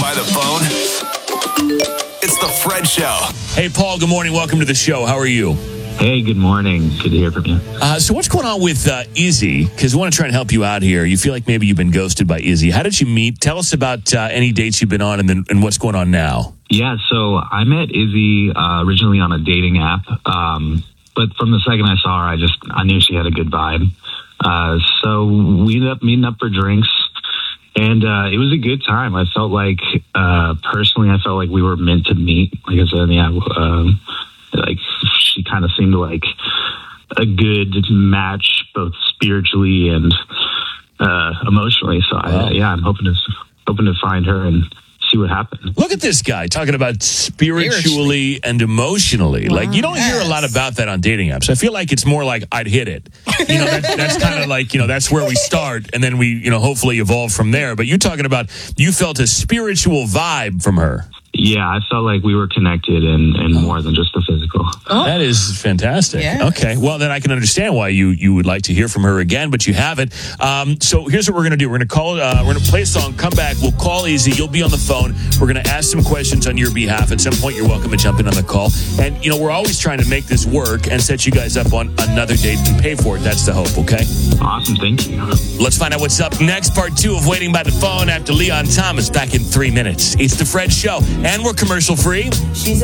by the phone? It's the Fred Show. Hey, Paul, good morning. Welcome to the show. How are you? Hey, good morning. Good to hear from you. So what's going on with Izzy? Because we want to try and help you out here. You feel like maybe you've been ghosted by Izzy. How did you meet? Tell us about any dates you've been on and what's going on now. Yeah, so I met Izzy originally on a dating app. But from the second I saw her, I knew she had a good vibe. So we ended up meeting up for drinks. And it was a good time. I felt like, personally, we were meant to meet. Like I said, yeah, she kind of seemed like a good match, both spiritually and emotionally. So I'm hoping to find her and see what happens. Look at this guy talking about spiritually and emotionally. Wow. Like, you don't hear a lot about that on dating apps. I feel like it's more like I'd hit it. You know, that's kind of like, that's where we start, and then we, hopefully evolve from there. But you're talking about you felt a spiritual vibe from her. Yeah, I felt like we were connected and more than just the physical. Oh. That is fantastic. Yes. Okay, well, then I can understand why you would like to hear from her again, but you haven't. So here's what we're going to do. We're going to call. We're going to play a song, come back. We'll call Izzy. You'll be on the phone. We're going to ask some questions on your behalf. At some point, you're welcome to jump in on the call. And, we're always trying to make this work and set you guys up on another date and pay for it. That's the hope, okay? Awesome, thank you. Let's find out what's up next. Part 2 of Waiting by the Phone after Leon Thomas back in 3 minutes. It's The Fred Show. And we're commercial free.